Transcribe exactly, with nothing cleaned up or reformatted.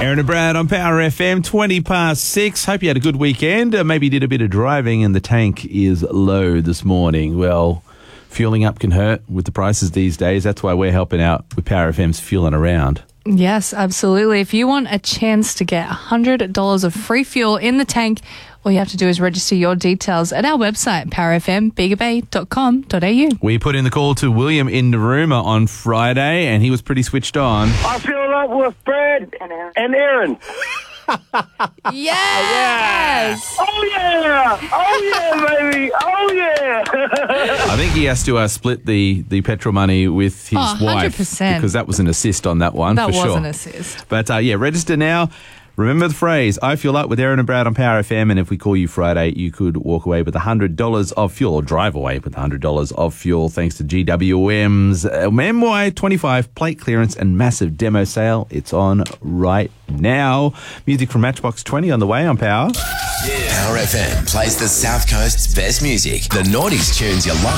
Aaron and Brad on Power F M, twenty past six. Hope you had a good weekend. Uh, maybe you did a bit of driving and the tank is low this morning. Well, fueling up can hurt with the prices these days. That's why we're helping out with Power F M's Fueling Around. Yes, absolutely. If you want a chance to get one hundred dollars of free fuel in the tank, all you have to do is register your details at our website, power f m bega bay dot com dot a u. We put in the call to William in Narooma on Friday, and he was pretty switched on. I feel up with Brad and Aaron. Yes! Oh, yeah! Oh, yeah, baby! Oh, yeah! I think he has to uh, split the, the petrol money with his Oh, wife. one hundred percent. Because that was an assist on that one, That for was sure. an assist. But, uh, yeah, register now. Remember the phrase, I feel up with Aaron and Brad on Power F M, and if we call you Friday, you could walk away with one hundred dollars of fuel, or drive away with one hundred dollars of fuel, thanks to G W M's M Y twenty-five plate clearance and massive demo sale. It's on right now. Music from Matchbox twenty on the way on Power. Power F M plays the South Coast's best music. The noughties tunes you love.